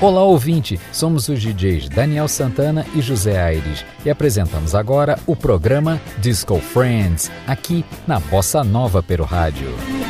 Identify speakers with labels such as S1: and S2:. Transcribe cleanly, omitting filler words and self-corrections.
S1: Olá, ouvinte! Somos os DJs Daniel Santana e José Aires e apresentamos agora o programa Disco Friends, aqui na Bossa Nova pelo rádio.